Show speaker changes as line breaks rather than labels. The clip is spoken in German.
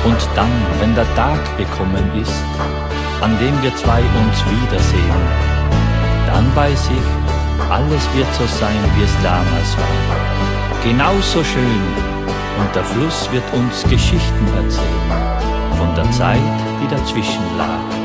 Und dann, wenn der Tag gekommen ist, an dem wir zwei uns wiedersehen, dann weiß ich, alles wird so sein, wie es damals war. Genauso schön, und der Fluss wird uns Geschichten erzählen, von der Zeit, die dazwischen lag.